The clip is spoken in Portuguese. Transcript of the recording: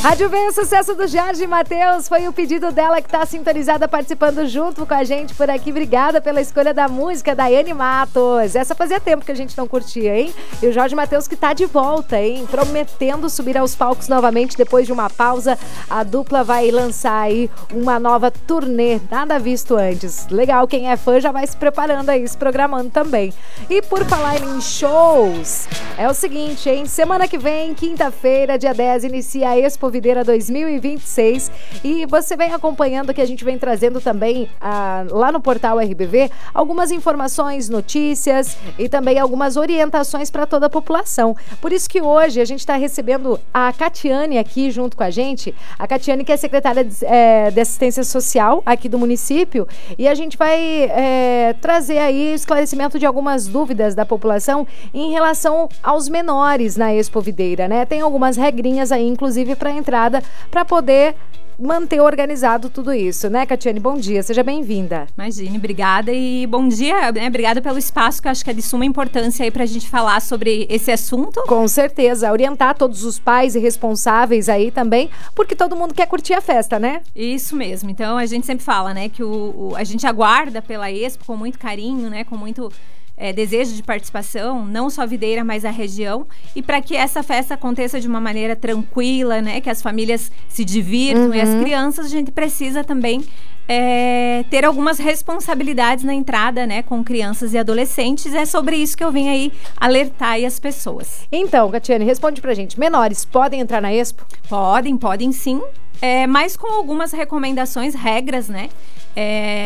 Rádio Vem, o sucesso do Jorge Mateus. Foi o pedido dela que tá sintonizada, participando junto com a gente por aqui. Obrigada pela escolha da música, Daiane Matos. Essa fazia tempo que a gente não curtia, hein? E o Jorge Mateus que tá de volta, hein? Prometendo subir aos palcos novamente depois de uma pausa. A dupla vai lançar aí uma nova turnê, nada visto antes. Legal, quem é fã já vai se preparando aí, se programando também. E por falar em shows, é o seguinte, hein? Semana que vem, quinta-feira, dia 10, inicia a Expo Videira 2026 e você vem acompanhando que a gente vem trazendo também lá no portal RBV algumas informações, notícias e também algumas orientações para toda a população. Por isso que hoje a gente está recebendo a Catiane aqui junto com a gente, a Catiane que é secretária de Assistência Social aqui do município, e a gente vai trazer aí esclarecimento de algumas dúvidas da população em relação aos menores na Expo Videira, né? Tem algumas regrinhas aí, inclusive para entrada, para poder manter organizado tudo isso, né, Catiane? Bom dia, seja bem-vinda. Imagine, obrigada e bom dia, né? Obrigada pelo espaço, que eu acho que é de suma importância aí pra gente falar sobre esse assunto. Com certeza, orientar todos os pais e responsáveis aí também, porque todo mundo quer curtir a festa, né? Isso mesmo, então a gente sempre fala, né, que a gente aguarda pela Expo com muito carinho, né, com muito desejo de participação, não só a videira, mas a região, e para que essa festa aconteça de uma maneira tranquila, né, que as famílias se divirtam e as crianças, a gente precisa também ter algumas responsabilidades na entrada, né, com crianças e adolescentes. É sobre isso que eu vim aí alertar aí as pessoas. Então, Catiane, responde pra gente, menores podem entrar na Expo? Podem sim, mas com algumas recomendações, regras, né?